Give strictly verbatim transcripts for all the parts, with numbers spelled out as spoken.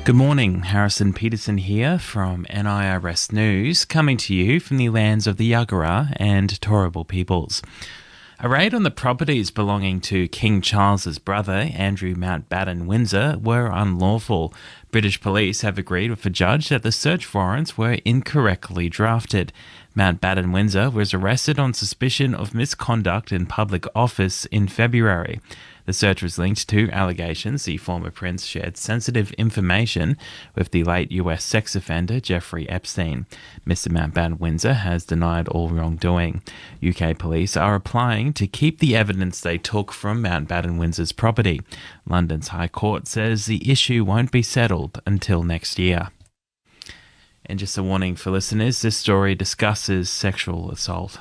Good morning, Harrison Peterson here from N I R S News, coming to you from the lands of the Yagara and Turrbal peoples. A raid on the properties belonging to King Charles's brother, Andrew Mountbatten Windsor, were unlawful. British police have agreed with a judge that the search warrants were incorrectly drafted. Mountbatten Windsor was arrested on suspicion of misconduct in public office in February. The search was linked to allegations the former prince shared sensitive information with the late U S sex offender Jeffrey Epstein. Mister Mountbatten Windsor has denied all wrongdoing. U K police are applying to keep the evidence they took from Mountbatten Windsor's property. London's High Court says the issue won't be settled until next year. And just a warning for listeners, this story discusses sexual assault.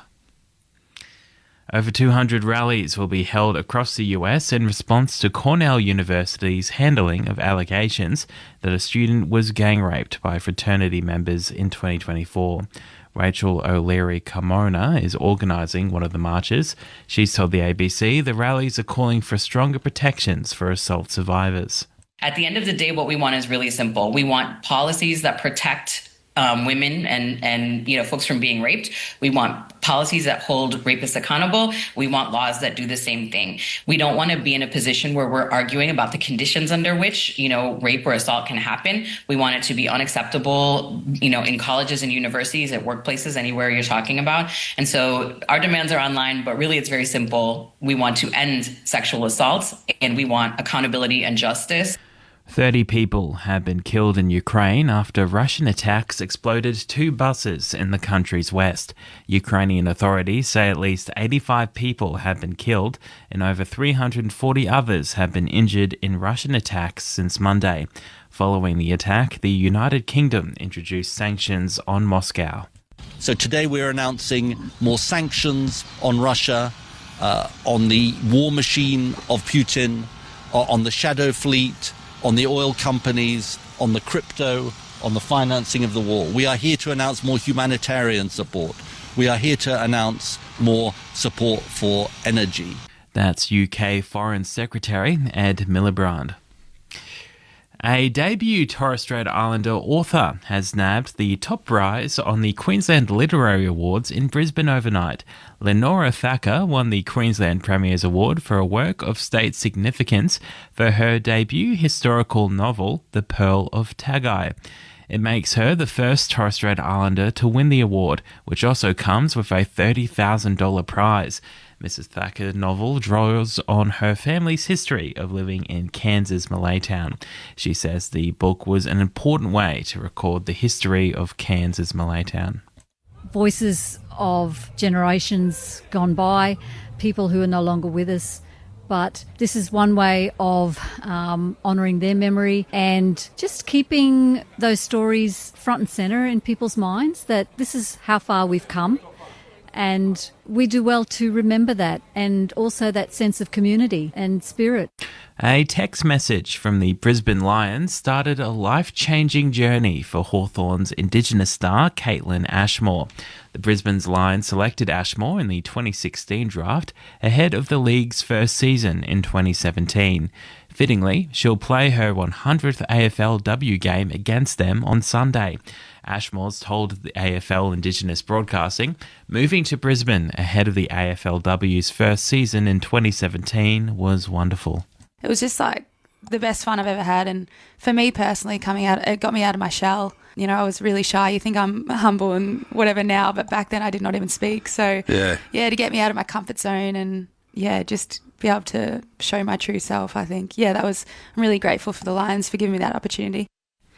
Over two hundred rallies will be held across the U S in response to Cornell University's handling of allegations that a student was gang raped by fraternity members in twenty twenty-four. Rachel O'Leary Carmona is organising one of the marches. She's told the A B C the rallies are calling for stronger protections for assault survivors. At the end of the day, what we want is really simple. We want policies that protect Um, women and, and, you know, folks from being raped. We want policies that hold rapists accountable. We want laws that do the same thing. We don't want to be in a position where we're arguing about the conditions under which, you know, rape or assault can happen. We want it to be unacceptable, you know, in colleges and universities, at workplaces, anywhere you're talking about. And so our demands are online, but really it's very simple. We want to end sexual assaults and we want accountability and justice. thirty people have been killed in Ukraine after Russian attacks exploded two buses in the country's west. Ukrainian authorities say at least eighty-five people have been killed and over three hundred forty others have been injured in Russian attacks since Monday. Following the attack, the United Kingdom introduced sanctions on Moscow. So today we're announcing more sanctions on Russia, uh, on the war machine of Putin, uh, on the shadow fleet, on the oil companies, on the crypto, on the financing of the war. We are here to announce more humanitarian support. We are here to announce more support for energy. That's U K Foreign Secretary Ed Miliband. A debut Torres Strait Islander author has nabbed the top prize on the Queensland Literary Awards in Brisbane overnight. Lenora Thacker won the Queensland Premier's Award for a work of state significance for her debut historical novel, The Pearl of Tagai. It makes her the first Torres Strait Islander to win the award, which also comes with a thirty thousand dollars prize. Missus Thacker's novel draws on her family's history of living in Cairns' Malaytown. She says the book was an important way to record the history of Cairns' Malaytown. Voices of generations gone by, people who are no longer with us, but this is one way of um, honouring their memory and just keeping those stories front and centre in people's minds, that this is how far we've come. And we do well to remember that, and also that sense of community and spirit. A text message from the Brisbane Lions started a life-changing journey for Hawthorn's Indigenous star, Caitlin Ashmore. The Brisbane's Lions selected Ashmore in the twenty sixteen draft ahead of the league's first season in twenty seventeen. Fittingly, she'll play her one hundredth A F L W game against them on Sunday. Ashmore's told the A F L Indigenous Broadcasting, moving to Brisbane ahead of the A F L W's first season in twenty seventeen was wonderful. It was just like the best fun I've ever had, and for me personally, coming out, it got me out of my shell. You know, I was really shy. You think I'm humble and whatever now, but back then I did not even speak. So yeah, yeah, to get me out of my comfort zone and yeah, just be able to show my true self, I think. Yeah, that was, I'm really grateful for the Lions for giving me that opportunity.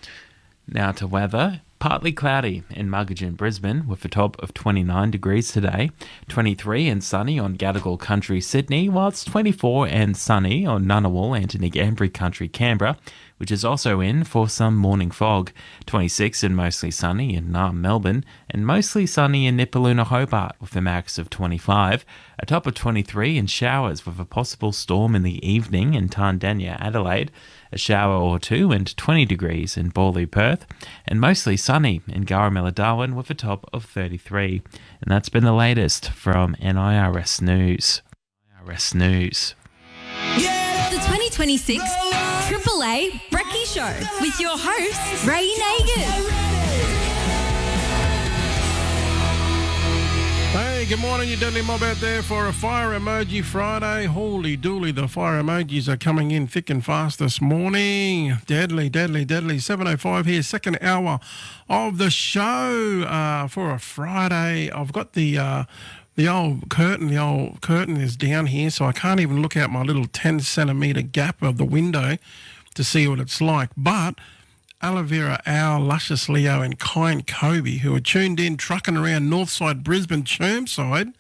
Now to weather. Partly cloudy in Muggeridge, Brisbane, with a top of twenty-nine degrees today, twenty-three and sunny on Gadigal Country, Sydney, whilst twenty-four and sunny on Ngunnawal and Ngambri Country, Canberra, which is also in for some morning fog, twenty-six and mostly sunny in Naarm, Melbourne, and mostly sunny in Nipaluna, Hobart, with a max of twenty-five, a top of twenty-three and showers with a possible storm in the evening in Tandanya, Adelaide, a shower or two and twenty degrees in Bawley, Perth, and mostly sunny in Garamella, Darwin with a top of thirty-three. And that's been the latest from N I R S News. N I R S News. The twenty twenty-six Triple A Brekkie Show with your host, Ray Nagers. Hey, good morning, you deadly mob out there for a Fire Emoji Friday. Holy dooly, the fire emojis are coming in thick and fast this morning. Deadly, deadly, deadly. seven oh five here, second hour of the show uh, for a Friday. I've got the... Uh, The old curtain, the old curtain is down here, so I can't even look out my little ten centimetre gap of the window to see what it's like. But Aloe Vera Owl, Luscious Leo and Kind Kobe, who are tuned in, trucking around Northside Brisbane, Chermside,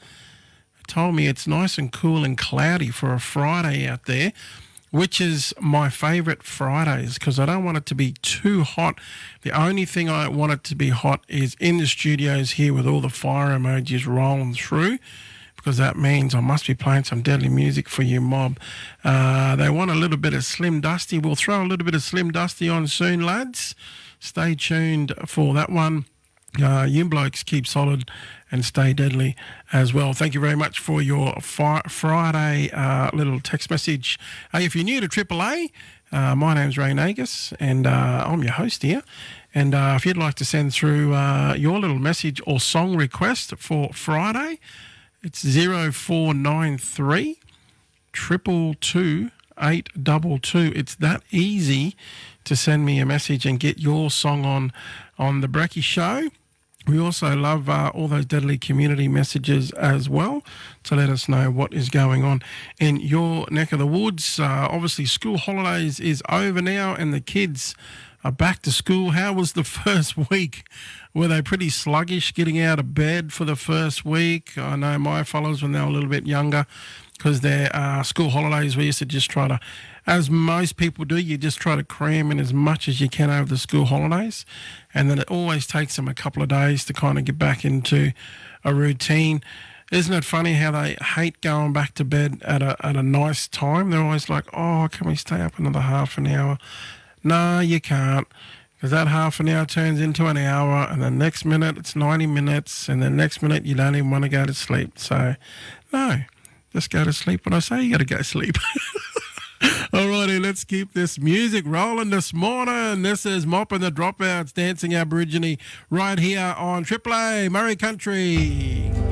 told me it's nice and cool and cloudy for a Friday out there, which is my favourite Fridays because I don't want it to be too hot. The only thing I want it to be hot is in the studios here with all the fire emojis rolling through, because that means I must be playing some deadly music for you, mob. Uh, they want a little bit of Slim Dusty. We'll throw a little bit of Slim Dusty on soon, lads. Stay tuned for that one. Uh, you blokes keep solid and stay deadly as well. Thank you very much for your fi- Friday uh, little text message. Hey, if you're new to Triple A, uh, my name's Ray Nagers and uh, I'm your host here. And uh, if you'd like to send through uh, your little message or song request for Friday, it's zero four nine three, two two two, eight two two. It's that easy to send me a message and get your song on on the Brekkie Show. We also love uh, all those deadly community messages as well to let us know what is going on in your neck of the woods. Uh, obviously, school holidays is over now and the kids are back to school. How was the first week? Were they pretty sluggish getting out of bed for the first week? I know my fellows when they were a little bit younger, because their uh, school holidays, we used to just try to, as most people do, you just try to cram in as much as you can over the school holidays. And then it always takes them a couple of days to kind of get back into a routine. Isn't it funny how they hate going back to bed at a at a nice time? They're always like, oh, can we stay up another half an hour? No, you can't, because that half an hour turns into an hour, and the next minute it's ninety minutes, and the next minute you don't even want to go to sleep. So, no. Just go to sleep when I say you got to go to sleep. Alrighty, let's keep this music rolling this morning. This is Mop and the Dropouts, Dancing Aborigine, right here on Triple A Murray Country.